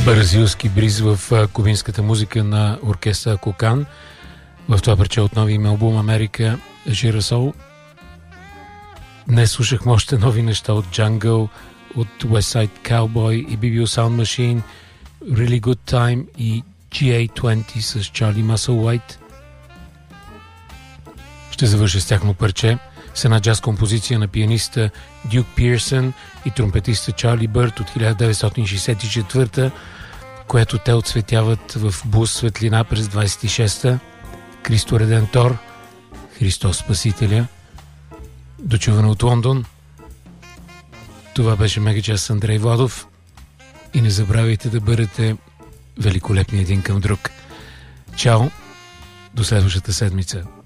Бразилски бриз в кубинската музика на оркестъра Кокан. В това парче от новия им албум Америка Жирасол. Днес слушахме още нови неща от Jungle, от West Side Cowboy и BBO Sound Machine, Really Good Time и GA20 с Charlie Musselwhite. Ще завърша с тяхно парче с една джаз композиция на пианиста Дюк Пирсън и тромпетиста Чарли Бърт от 1964, което те отсветяват в Блуз светлина през 26-та. Кристо Редентор, Христос Спасителя. Дочуване от Лондон. Това беше Мегаджаз с Андрей Владов. И не забравяйте да бъдете великолепни един към друг. Чао! До следващата седмица.